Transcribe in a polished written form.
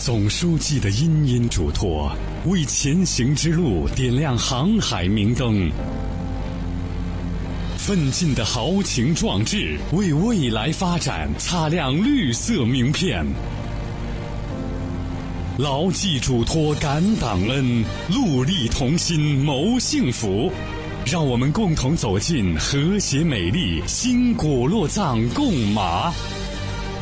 总书记的殷殷嘱托，为前行之路点亮航海明灯；奋进的豪情壮志，为未来发展擦亮绿色名片。牢记嘱托感党恩，戮力同心谋幸福。让我们共同走进和谐美丽新果洛藏贡马。